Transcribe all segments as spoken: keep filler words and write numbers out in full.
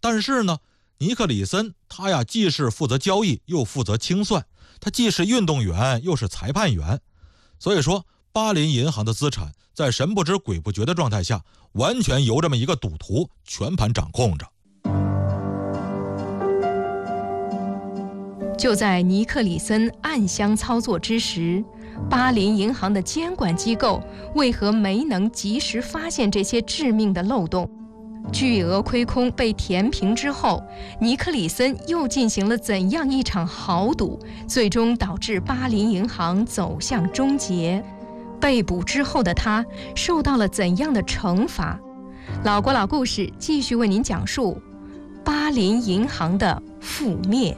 但是呢，尼克里森他呀既是负责交易又负责清算，他既是运动员又是裁判员，所以说巴林银行的资产在神不知鬼不觉的状态下，完全由这么一个赌徒全盘掌控着。 就在尼克里森暗箱操作之时，巴林银行的监管机构为何没能及时发现这些致命的漏洞？巨额亏空被填平之后，尼克里森又进行了怎样一场豪赌，最终导致巴林银行走向终结？被捕之后的他受到了怎样的惩罚？老国老故事继续为您讲述巴林银行的覆灭。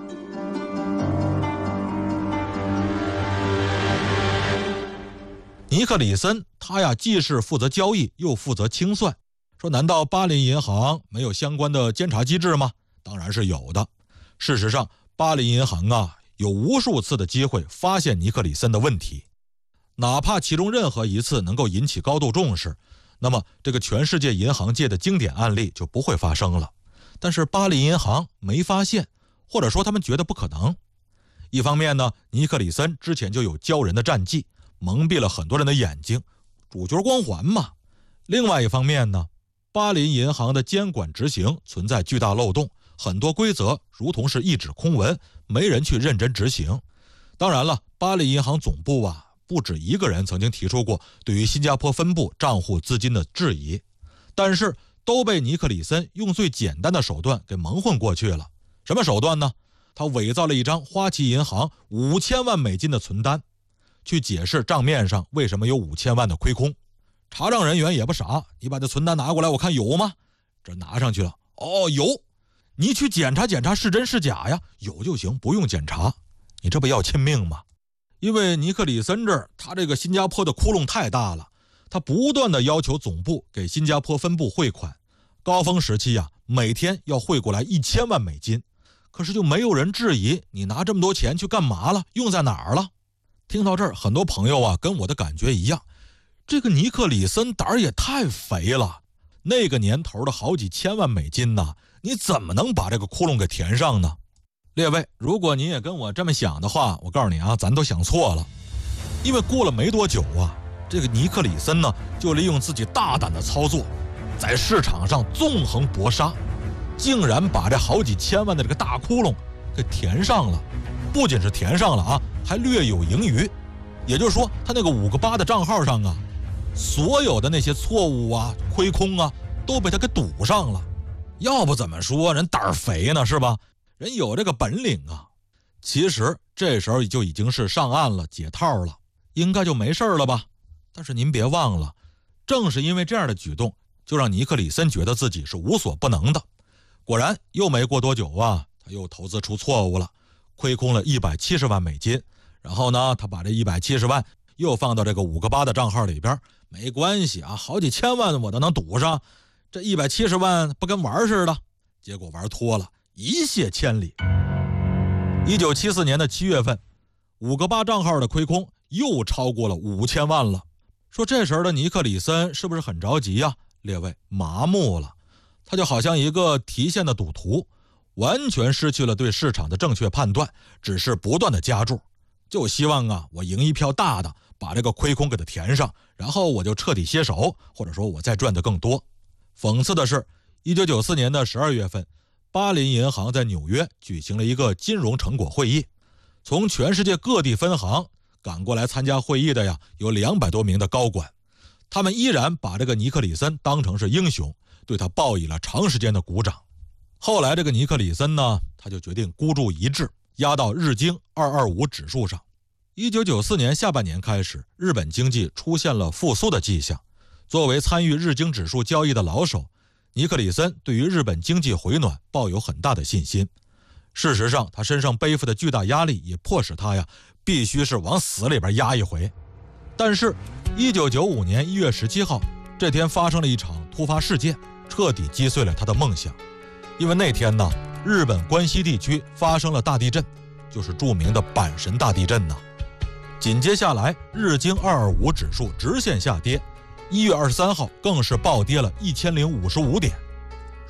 尼克里森他呀既是负责交易又负责清算，说难道巴林银行没有相关的监察机制吗？当然是有的。事实上，巴林银行啊有无数次的机会发现尼克里森的问题，哪怕其中任何一次能够引起高度重视，那么这个全世界银行界的经典案例就不会发生了。但是巴林银行没发现，或者说他们觉得不可能。一方面呢，尼克里森之前就有骄人的战绩，蒙蔽了很多人的眼睛，主角光环嘛。另外一方面呢，巴林银行的监管执行存在巨大漏洞，很多规则如同是一纸空文，没人去认真执行。当然了，巴林银行总部啊，不止一个人曾经提出过对于新加坡分部账户资金的质疑，但是都被尼克里森用最简单的手段给蒙混过去了。什么手段呢？他伪造了一张花旗银行五千万美金的存单，去解释账面上为什么有五千万的亏空。查账人员也不傻，你把这存单拿过来我看有吗？这拿上去了，哦有，你去检查检查是真是假呀，有就行，不用检查。你这不要亲命吗？因为尼克里森这儿他这个新加坡的窟窿太大了，他不断的要求总部给新加坡分部汇款，高峰时期啊每天要汇过来一千万美金，可是就没有人质疑你拿这么多钱去干嘛了，用在哪儿了。听到这儿，很多朋友啊跟我的感觉一样，这个尼克里森胆儿也太肥了，那个年头的好几千万美金呢，你怎么能把这个窟窿给填上呢？列位，如果你也跟我这么想的话，我告诉你啊，咱都想错了。因为过了没多久啊，这个尼克里森呢就利用自己大胆的操作，在市场上纵横搏杀，竟然把这好几千万的这个大窟窿给填上了。不仅是填上了啊，还略有盈余。也就是说，他那个五个八的账号上啊，所有的那些错误啊、亏空啊，都被他给堵上了。要不怎么说人胆儿肥呢，是吧？人有这个本领啊。其实这时候就已经是上岸了，解套了，应该就没事了吧？但是您别忘了，正是因为这样的举动，就让尼克里森觉得自己是无所不能的。果然，又没过多久啊，他又投资出错误了，亏空了一百七十万美金。然后呢，他把这一百七十万又放到这个五个八的账号里边，没关系啊，好几千万我都能赌上，这一百七十万不跟玩似的。结果玩脱了，一泻千里。一九七四年的七月份，五个八账号的亏空又超过了五千万了。说这时候的尼克里森是不是很着急呀？列位，麻木了，他就好像一个提现的赌徒，完全失去了对市场的正确判断，只是不断的加注，就希望啊我赢一票大的，把这个亏空给它填上，然后我就彻底歇手，或者说我再赚得更多。讽刺的是，一九九四年的十二月份，巴林银行在纽约举行了一个金融成果会议，从全世界各地分行赶过来参加会议的呀，有两百多名的高管，他们依然把这个尼克里森当成是英雄，对他报以了长时间的鼓掌。后来这个尼克里森呢，他就决定孤注一掷，压到日经二二五指数上。一九九四年下半年开始，日本经济出现了复苏的迹象。作为参与日经指数交易的老手，尼克里森对于日本经济回暖抱有很大的信心。事实上，他身上背负的巨大压力也迫使他呀，必须是往死里边压一回。但是一九九五年一月十七号，这天发生了一场突发事件，彻底击碎了他的梦想。因为那天呢，日本关西地区发生了大地震，就是著名的阪神大地震呢。紧接下来，日经二二五指数直线下跌，一月二十三号更是暴跌了一千零五十五点。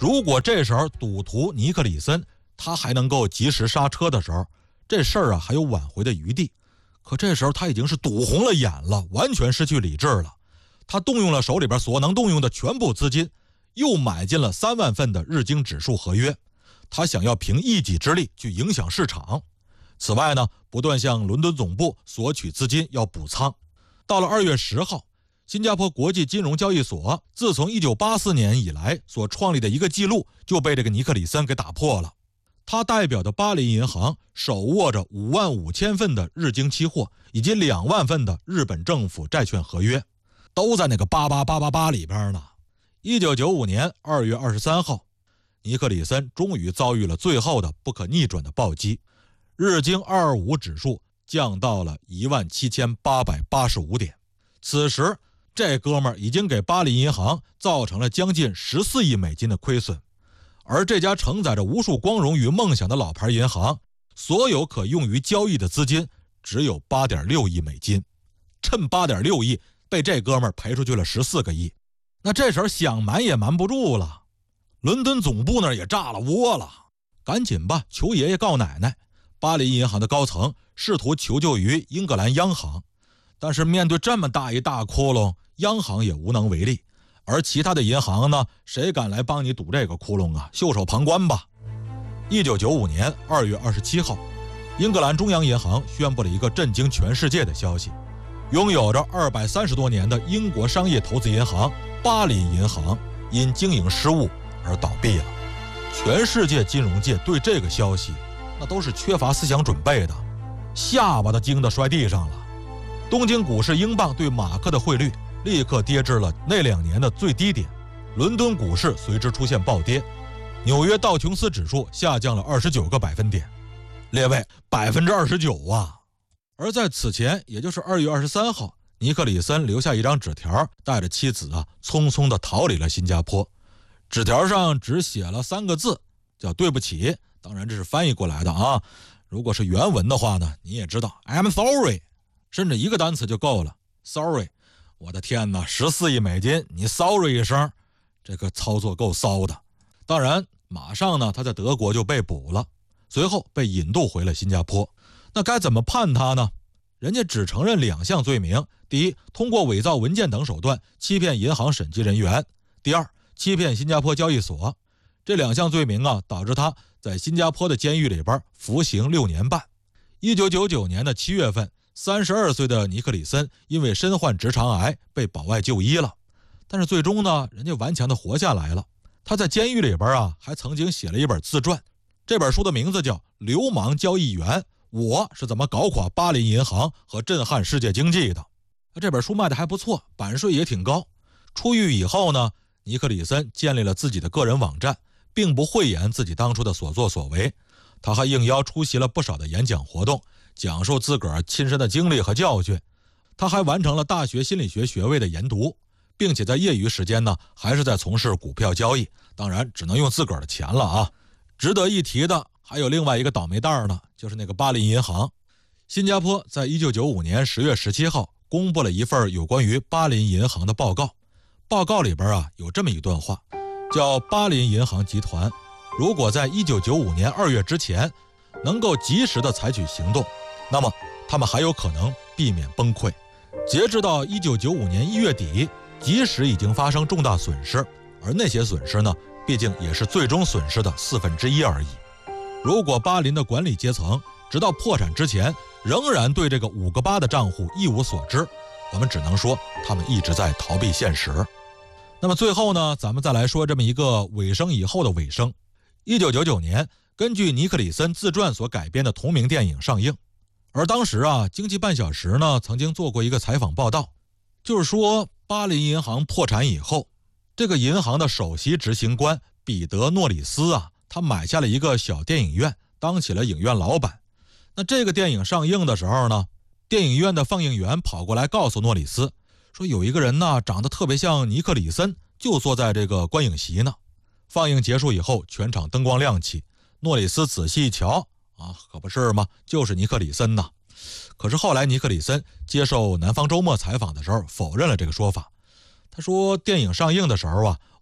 如果这时候赌徒尼克里森他还能够及时刹车的时候，这事儿啊还有挽回的余地。可这时候他已经是赌红了眼了，完全失去理智了。他动用了手里边所能动用的全部资金，又买进了三万份的日经指数合约。他想要凭一己之力去影响市场。此外呢，不断向伦敦总部索取资金要补仓。到了二月十号，新加坡国际金融交易所自从一九八四年以来所创立的一个记录就被这个尼克里森给打破了。他代表的巴林银行手握着五万五千份的日经期货以及两万份的日本政府债券合约，都在那个八八八八八里边呢。一九九五年二月二十三号，尼克里森终于遭遇了最后的不可逆转的暴击，日经二二五指数降到了一万七千八百八十五点。此时，这哥们儿已经给巴林银行造成了将近十四亿美金的亏损。而这家承载着无数光荣与梦想的老牌银行，所有可用于交易的资金只有 八点六亿美金，趁 八点六亿被这哥们儿赔出去了十四个亿。那这时候想瞒也瞒不住了，伦敦总部那儿也炸了窝了，赶紧吧，求爷爷告奶奶。巴林银行的高层试图求救于英格兰央行，但是面对这么大一大窟窿，央行也无能为力。而其他的银行呢，谁敢来帮你堵这个窟窿啊？袖手旁观吧。一九九五年二月二十七号，英格兰中央银行宣布了一个震惊全世界的消息：拥有着二百三十多年的英国商业投资银行巴林银行因经营失误而倒闭了。全世界金融界对这个消息那都是缺乏思想准备的，下巴都惊得摔地上了。东京股市英镑对马克的汇率立刻跌至了那两年的最低点，伦敦股市随之出现暴跌，纽约道琼斯指数下降了二十九个百分点，列位，百分之二十九啊！而在此前，也就是二月二十三号，尼克里森留下一张纸条，带着妻子啊，匆匆地逃离了新加坡。纸条上只写了三个字，叫对不起。当然这是翻译过来的啊，如果是原文的话呢，你也知道 I'm sorry， 甚至一个单词就够了 sorry。我的天哪，十四亿美金，你 sorry 一声，这个操作够骚的。当然，马上呢，他在德国就被捕了，随后被引渡回了新加坡。那该怎么判他呢？人家只承认两项罪名：第一，通过伪造文件等手段欺骗银行审计人员；第二，欺骗新加坡交易所。这两项罪名啊，导致他在新加坡的监狱里边服刑六年半。一九九九年的七月份。三十二岁的尼克里森因为身患直肠癌被保外就医了，但是最终呢，人家顽强的活下来了。他在监狱里边啊，还曾经写了一本自传，这本书的名字叫《流氓交易员：我是怎么搞垮巴林银行和震撼世界经济的》。这本书卖的还不错，版税也挺高。出狱以后呢，尼克里森建立了自己的个人网站，并不讳言自己当初的所作所为。他还应邀出席了不少的演讲活动，讲述自个儿亲身的经历和教训。他还完成了大学心理学学位的研读，并且在业余时间呢，还是在从事股票交易，当然只能用自个儿的钱了啊。值得一提的还有另外一个倒霉蛋呢，就是那个巴林银行。新加坡在一九九五年十月十七号公布了一份有关于巴林银行的报告，报告里边啊有这么一段话，叫巴林银行集团如果在一九九五年二月之前能够及时的采取行动，那么他们还有可能避免崩溃。截至到一九九五年一月底，即使已经发生重大损失，而那些损失呢，毕竟也是最终损失的四分之一而已。如果巴林的管理阶层直到破产之前仍然对这个五个八的账户一无所知，我们只能说他们一直在逃避现实。那么最后呢，咱们再来说这么一个尾声以后的尾声。一九九九年，根据尼克里森自传所改编的同名电影上映。而当时啊，经济半小时呢曾经做过一个采访报道，就是说巴林银行破产以后，这个银行的首席执行官彼得诺里斯啊，他买下了一个小电影院，当起了影院老板。那这个电影上映的时候呢，电影院的放映员跑过来告诉诺里斯说，有一个人呢长得特别像尼克里森，就坐在这个观影席呢。放映结束以后，全场灯光亮起，诺里斯仔细一瞧啊，可不是吗？就是尼克里森呐。可是后来尼克里森接受南方周末采访的时候否认了这个说法。他说，电影上映的时候啊，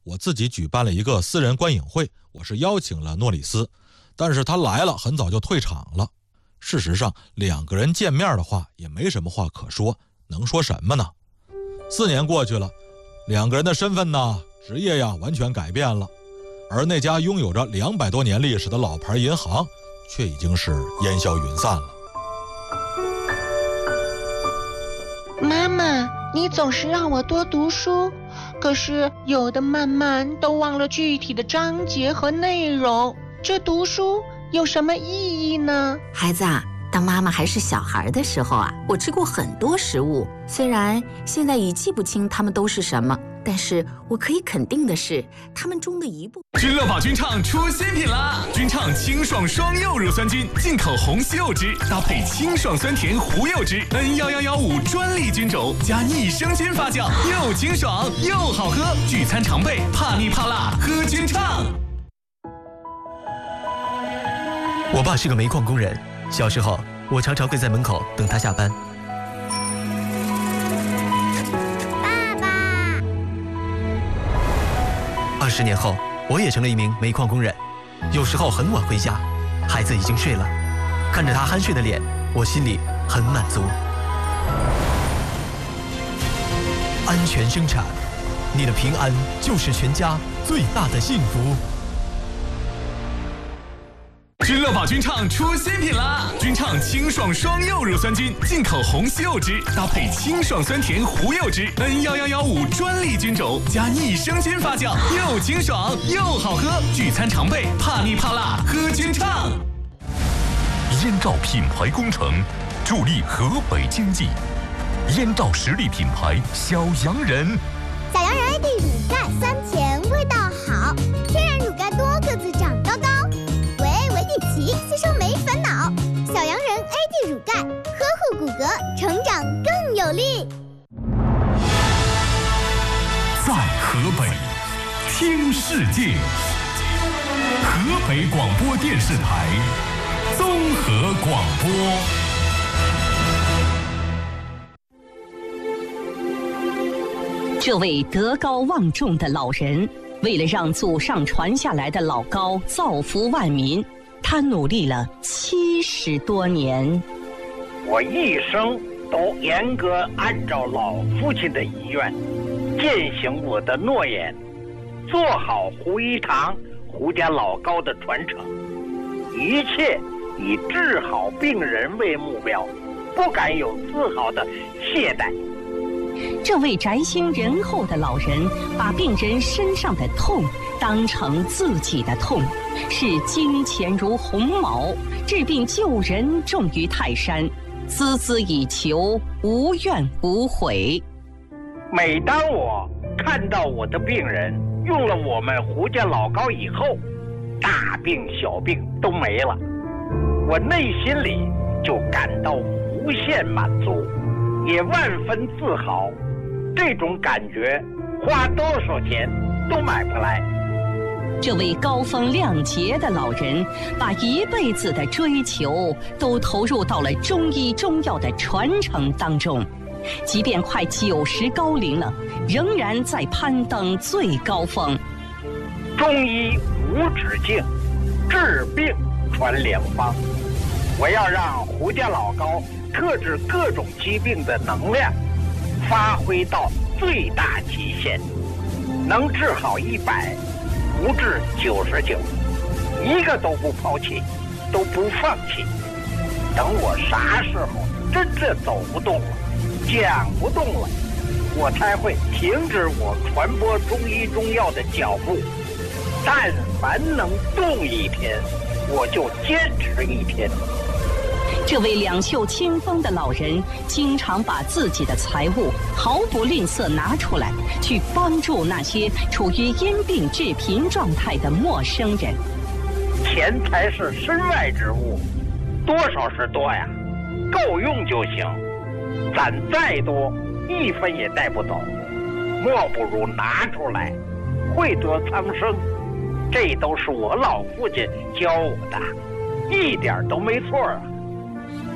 我自己举办了一个私人观影会，我是邀请了诺里斯，但是他来了很早就退场了。事实上，两个人见面的话也没什么话可说，能说什么呢？四年过去了，两个人的身份呢、职业呀，完全改变了。而那家拥有着两百多年历史的老牌银行，却已经是烟消云散了。 妈妈，你总是让我多读书，可是有的慢慢都忘了具体的章节和内容，这读书有什么意义呢？ 孩子啊，当妈妈还是小孩的时候啊，我吃过很多食物，虽然现在已记不清它们都是什么，但是我可以肯定的是，它们中的一部。 君乐宝菌畅出新品啦！菌畅清爽双柚乳酸菌，进口红西柚汁，搭配清爽酸甜胡柚汁 N 一一一五专利菌种，加益生菌发酵，又清爽又好喝，聚餐常备，怕腻怕辣，喝菌畅。 我爸是个煤矿工人，小时候我常常会在门口等他下班。 爸爸， 二十年后，我也成了一名煤矿工人，有时候很晚回家，孩子已经睡了，看着他酣睡的脸，我心里很满足。安全生产，你的平安就是全家最大的幸福。 君乐宝菌畅出新品啦！菌畅清爽双柚乳酸菌，进口红西柚汁，搭配清爽酸甜胡柚汁 N 一一一五专利菌种，加益生菌发酵，又清爽又好喝，聚餐常备，怕腻怕辣，喝菌畅。 燕赵品牌工程，助力河北经济。燕赵实力品牌小洋人， 小洋人 A D 乳钙酸甜，味道好，天然乳钙多个子长高高。奇吸收没烦恼，小洋人 A D 乳钙呵护骨骼，成长更有力。 在河北听世界，河北广播电视台综合广播。 这位德高望重的老人，为了让祖上传下来的老高造福万民，他努力了七十多年。 我一生都严格按照老父亲的遗愿，践行我的诺言，做好胡一堂、胡家老高的传承，一切以治好病人为目标，不敢有丝毫的懈怠。 这位宅心仁厚的老人，把病人身上的痛当成自己的痛，视金钱如鸿毛，治病救人重于泰山，孜孜以求，无怨无悔。 每当我看到我的病人用了我们胡家老高以后，大病小病都没了，我内心里就感到无限满足，也万分自豪。这种感觉花多少钱都买不来。 这位高风亮节的老人，把一辈子的追求都投入到了中医中药的传承当中，即便快九十高龄了，仍然在攀登最高峰。 中医无止境，治病传良方。我要让胡家老高克制各种疾病的能量发挥到最大极限，能治好一百，不治九十九，一个都不抛弃，都不放弃。等我啥时候真正走不动了，讲不动了，我才会停止我传播中医中药的脚步。但凡能动一天，我就坚持一天。 这位两袖清风的老人，经常把自己的财物毫不吝啬拿出来，去帮助那些处于因病致贫状态的陌生人。 钱财是身外之物，多少是多呀，够用就行。攒再多，一分也带不走，莫不如拿出来，惠泽苍生。这都是我老父亲教我的，一点都没错啊。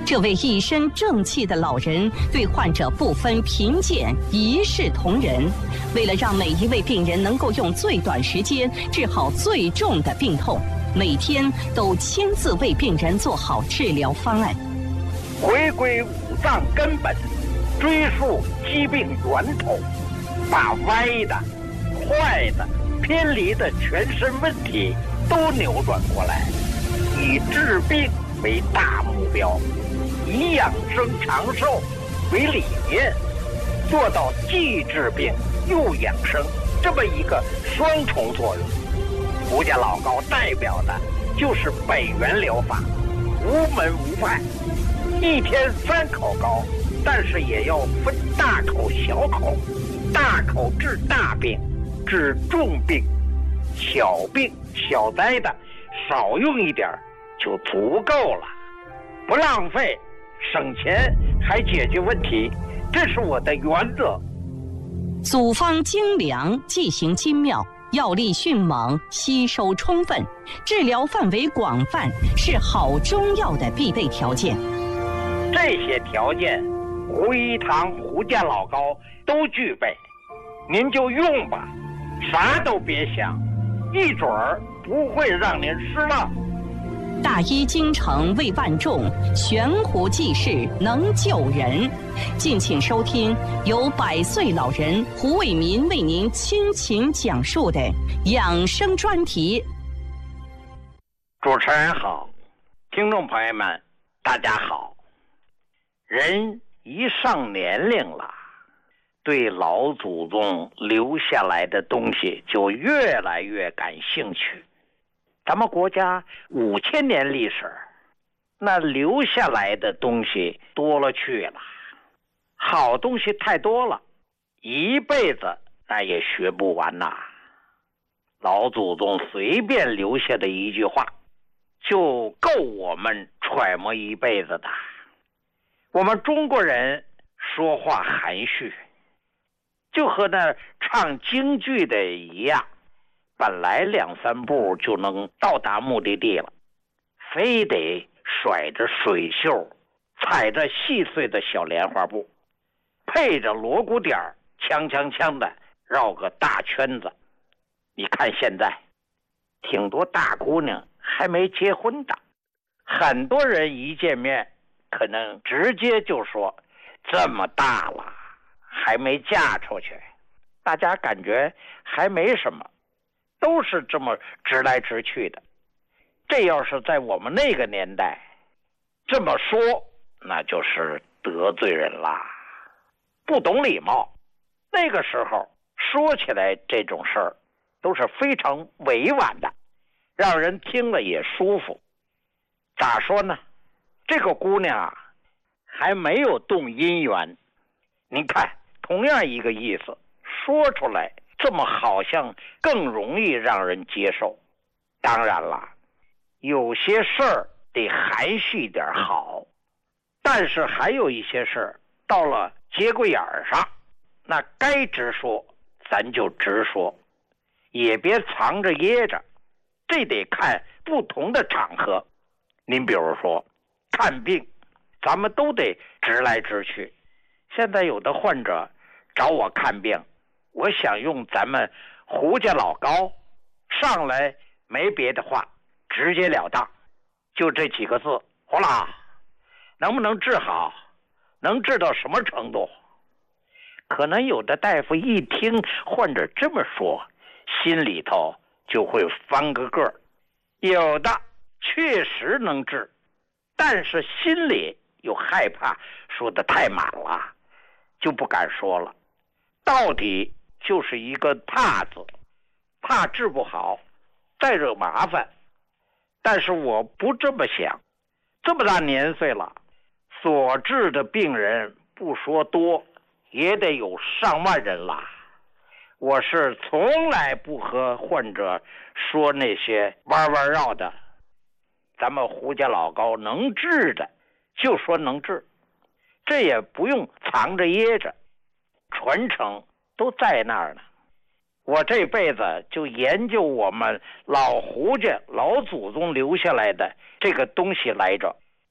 这位一身正气的老人对患者不分贫贱，一视同仁。为了让每一位病人能够用最短时间治好最重的病痛，每天都亲自为病人做好治疗方案。 回归五脏根本，追溯疾病源头，把歪的、坏的、偏离的全身问题都扭转过来，以治病为大目标，以养生长寿为理念，做到既治病又养生这么一个双重作用。胡家老高代表的就是北元疗法，无门无派，一天三口膏，但是也要分大口小口，大口治大病，治重病，小病小灾的少用一点就足够了，不浪费，省钱还解决问题，这是我的原则。 组方精良，剂型精妙，药力迅猛，吸收充分，治疗范围广泛，是好中药的必备条件。 这些条件，胡一堂、胡家老高都具备，您就用吧，啥都别想，一准儿不会让您失望。 大医精诚为万众，悬壶济世能救人。敬请收听由百岁老人胡伟民为您倾情讲述的养生专题。 主持人好，听众朋友们大家好。人一上年龄了，对老祖宗留下来的东西就越来越感兴趣。咱们国家五千年历史，那留下来的东西多了去了，好东西太多了，一辈子那也学不完呐。老祖宗随便留下的一句话，就够我们揣摩一辈子的。我们中国人说话含蓄，就和那唱京剧的一样，本来两三步就能到达目的地了，非得甩着水袖，踩着细碎的小莲花步，配着锣鼓点儿，锵锵锵的绕个大圈子。你看现在挺多大姑娘还没结婚的，很多人一见面可能直接就说这么大了还没嫁出去，大家感觉还没什么，都是这么直来直去的。这要是在我们那个年代这么说，那就是得罪人啦，不懂礼貌。那个时候说起来这种事儿都是非常委婉的，让人听了也舒服。咋说呢，这个姑娘啊还没有动姻缘，您看同样一个意思，说出来这么好像更容易让人接受。当然了，有些事儿得含蓄点好，但是还有一些事儿到了节骨眼儿上，那该直说咱就直说，也别藏着掖着，这得看不同的场合。您比如说看病，咱们都得直来直去。现在有的患者找我看病，我想用咱们胡家老高，上来没别的话，直截了当，就这几个字，胡老，能不能治好？能治到什么程度？可能有的大夫一听患者这么说，心里头就会翻个个儿。有的确实能治，但是心里又害怕说的太满了，就不敢说了。到底就是一个怕字，怕治不好，再惹麻烦。但是我不这么想，这么大年岁了，所治的病人不说多，也得有上万人了。我是从来不和患者说那些弯弯绕的，咱们胡家老高能治的就说能治，这也不用藏着掖着，传承都在那儿呢。我这辈子就研究我们老胡家老祖宗留下来的这个东西来着，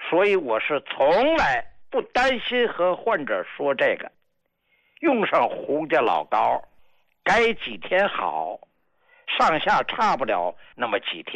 所以我是从来不担心和患者说这个。用上胡家老膏，该几天好，上下差不了那么几天。